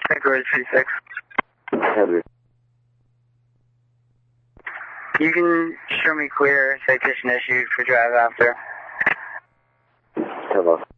Anchorage 36. Heavy. You can show me clear, citation issued for drive after. Hello.